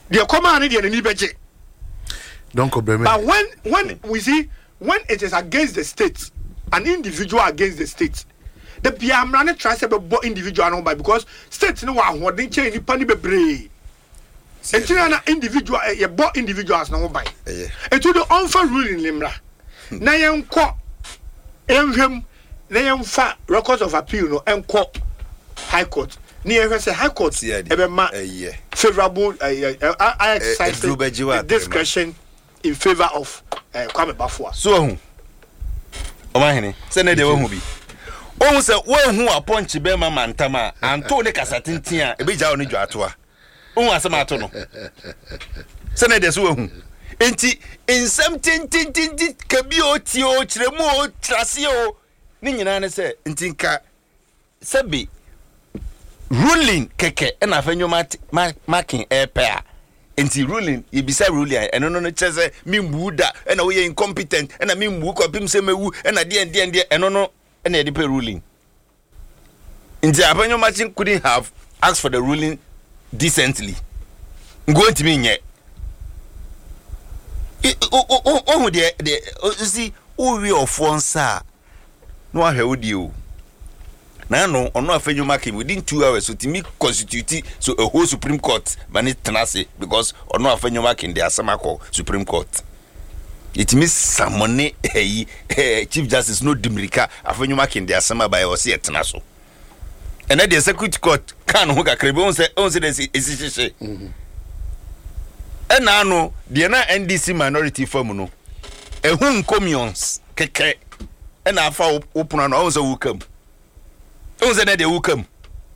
The command the enemy beje. Don't complain. But when we see when it is against the state, an individual against the state, the Biamrane tries to be individual because states no one what they change the penny be brave. And an individual a bought individuals no buy. And to the unfair ruling limra. Nayam court him nayam fa records of appeal no and court high court. Near say high court favorable I exercise discretion in favor of Kwame Bafua. So Omahene sene de wo bi o se wo hu aponchi be ma mantama anto ne kasatintia e be ja oni dwato a o hu asema ato no sene de so wo hu enti ensem tintintinti kabi o ti o kiremu o trase o ni nyina ne se ntinka sebi ruling keke na afanyo marking airpair enti ruling ibisa ruling eno no chese mimbu da na wo ye incompetent na mimbu kwapim se mewu na de eno no na ye pe ruling enti afanyo marking couldn't have asked for the ruling decently ngo ntimi nye o de see o we of onsa no ahwe o na no ono afenyo marking within 2 hours so timi constitute so a whole Supreme Court mani tenase because ono afenyo marking the asamako Supreme Court it means samone Chief Justice no dimirika afenyo marking the asama by o se tenaso and the Circuit Court kan ho kakrebe on se esisise and now the na NDC minority form no ehun communions keke and afa opuna no on se wukam on se na de wukam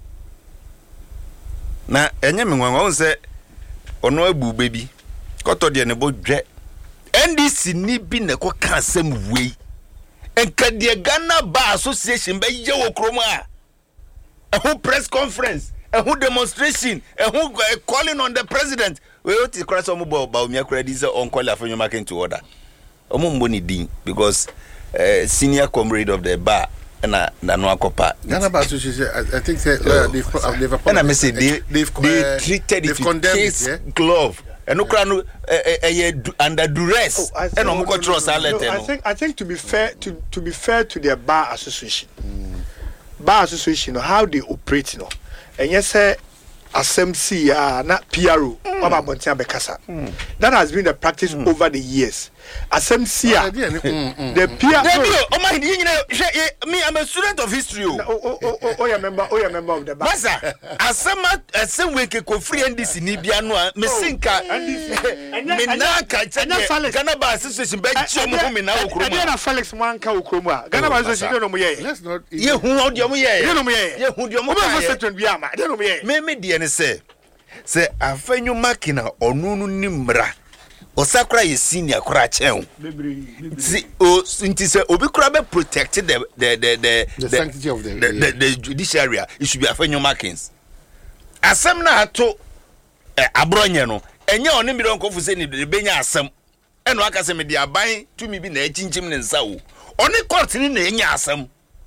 na enye menwanwa on se ono abu baby koto de ne bo dwe NDC ni bi ne ko kan asem wei enka de Ghana Bar Association be ye wo kromo a press conference a demonstration a calling on the president we want to cross omo ba o mi akredi se on call afenyo marking to order omo mboni din because senior comrade of the bar na no akopa Ghana Bar Association I think they've treated it with case glove and no crano under duress and no control silent. I think to be fair to their bar association bar association how they operate and yes SMC na PRO Baba Bontia Bekasa. That has been the practice over the years. SMC the PRO me I'm a student of history. You member of the bar. Masa asem we ke ko free NDC ni bia no a me sinka me na ka che Ghana Bar Association be che mo me na okromo. Na Felix Mwanka okromo a Ghana Bar Association no mo ye. Let's not ye hu odio mo ye. Ye no mo ye. Ye hu odio mo ka ye. Bia ma. Ye no mo ye. Me de ne se afenyu makina onunu ni mra osakra ye senior kra chen si o nti se obi kra be protect the sanctity of the judiciary it should be afenyu markings asem na ato abronye no enye oni mi don kofu se ni de benya asem eno aka se me de aban tumi bi na achinchim ne nsa wo oni court ni na enya asem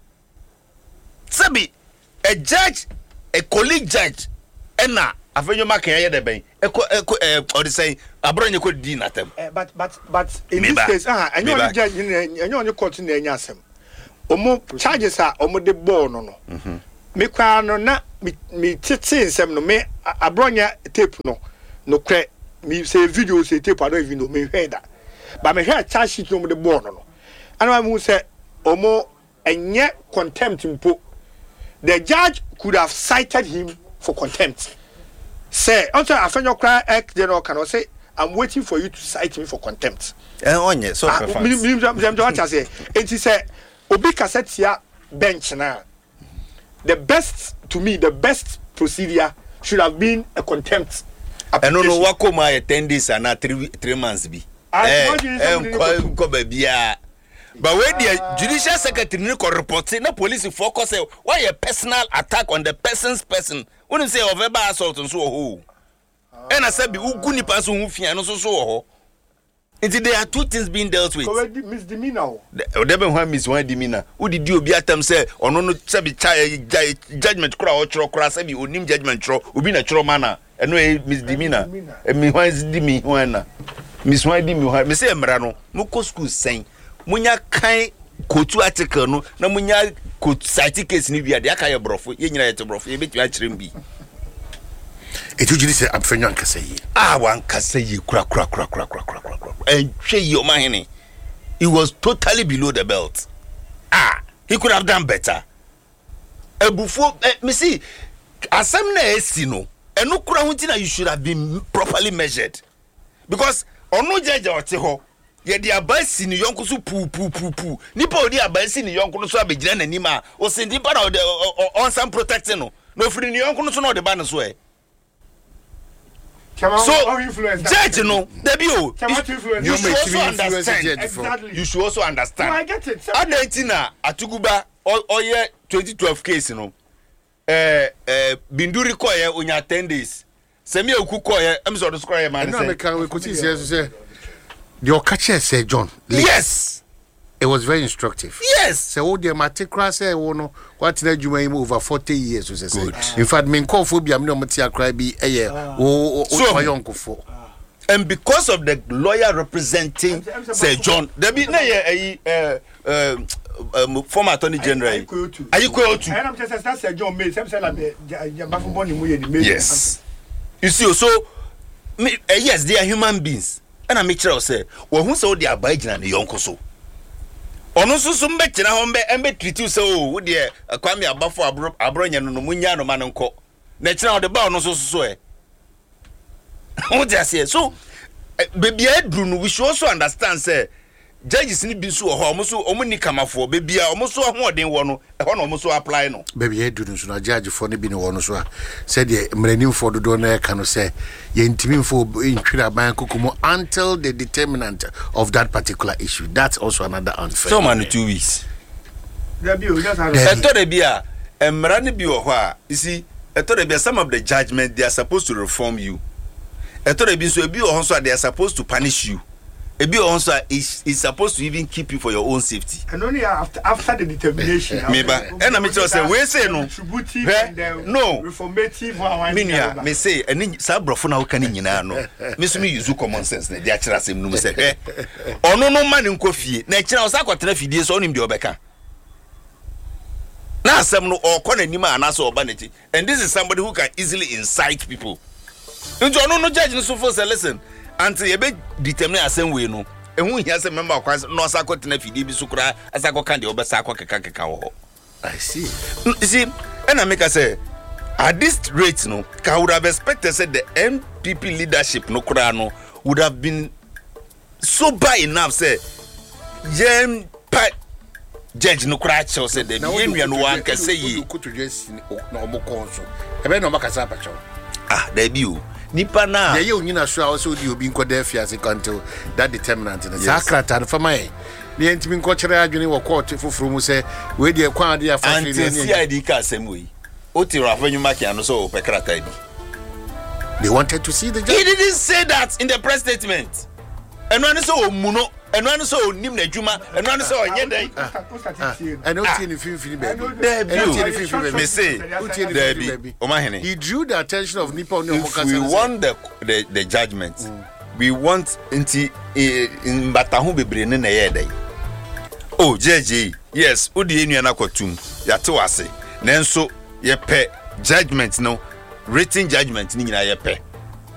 sabi a judge a colleague judge ena afenyo marking ye de ben or say abronye ko di natem but in this case enyo only judge enyo only court na enya asem omo charges omo de ball no me kwa no na me tete nsem no me abronye tape no kre me say video say tape I don't even know me hear that but me hear charge sheet no de ball no and I say omo enye contempt mpo the judge could have cited him for contempt. Say, until Afenyo cry ex general can say, I'm waiting for you to cite me for contempt. Onye so say, and he said, Obi Kassetia bench now. The best to me, the best procedure should have been a contempt. And no wako my 10 days and not 3 months be. But when the judicial secretary report no police focus why a personal attack on the person's person. When you say of verbal assault and so ho. And I said be uguni person who fear no so ho. There are two things being dealt with. Misdemeanor. Never one misdemeanor. Who did you be at them say or no say judgment cry or say be onim judgment tro ubi na tro manner. eno misdemeanor me hwan di me hwan na miss hwan di me hwan me say emra no mo ko school sen munya kan kotu article no na munya kotu cite case ni bia de aka ye brofo ye nyina ye te brofo ye betumi a kirem bi Etujiri say Abfenyan Kasayi. Wan Kasayi kura and Shay Omahini. He was totally below the belt. He could have done better. Before me see asemna esino eno kura huntina you should have been properly measured. Because ono judge ote ho ye di abasi ni yonko so pu nipa odi abasi ni yonko so abegina nanim a o sindi pa na on some protecting no free ni yonko so no de ba no so so judge no debio you should also understand. Exactly. You should also understand. No, I get it. Adentina Atuguba oye 2012 case no Binduri koye onya 10 days Semi Oku koye am so square man say we could say your catcher say John. Yes. It was very instructive. Yes. So the matikra say wono what na djuma im over 40 years so say. In fact men call phobia me no mati akra bi eye o yonkofo. And because of the lawyer representing Sir John, there be former Attorney General. Ayikweotu. And I'm just that's Sir John made. Some say like the yes. You see, so yes, they are human beings. And I make sure I say, well, who saw the abiding and the yonko so? Ono so mbe kina ho mbe treat you so wo de kwame abafo abronya no munya no manonko na kina ho de ba ono so so baby adru no we should also understand say judges ni bi so ho omo ni kamafo baby a omo so ho den wo no e ho no omo so apply no baby adru so na judge for ni bi ni wo no so a say de mranim for do no e ka no say ye ntimi fo intwira ban kokomo until the determinant of that particular issue. That's also another unfair. So man 2 weeks there be just eto bi a emra ni bi wo ho a you see eto bi some of the judgment they are supposed to reform you. Eto bi so ebi wo ho so they are supposed to punish you. Ebi also is supposed to even keep you for your own safety. And only after the determination. Meba, and I me say we say no. No. Reformative Minia, me say any sabrofo na wo kan nyina no. Me so me use common sense na dia kira asem no me say. Ono no man nko fie. Na kira osa kwatena fidie so onim de obeka. Na asem no okọ nanim ana so oba neti. And this is somebody who can easily incite people. Njo ono no judge no so for say listen. Until you be determine asem we no ehun hia se member kwase no asako tena fidi bi sukura asako kan de obesa akọ keka wo. I see. You see, and I make say at this rate no ka would have expected said the MPP leadership no kura no would have been sober enough say yen pa judge no kura cho said the yen no wan ka say yi ko to just no omoko so ebe no makasa pa cho there be you nipa na ye onyina so a so di obi nkoda afiase until that determinant na sakrata no fama ye ne ntimi nkokere adwene wo court foforo mu se we de kwa ade afa ni CID ka asem we o ti rafa nyuma kia no so opekrata bi. They wanted to see the judge. He didn't say that in the press statement. And when so muno and when so nim na djuma and when so onye dai I don't see any film baby. Me say baby omahene he drew the attention of Nippon. If we want the judgment we want in batahu bebre ne na ye dai oh jeje yes odi enu na kwatum ya te wase nenso ye pe judgment no written judgment ni nyina ye pe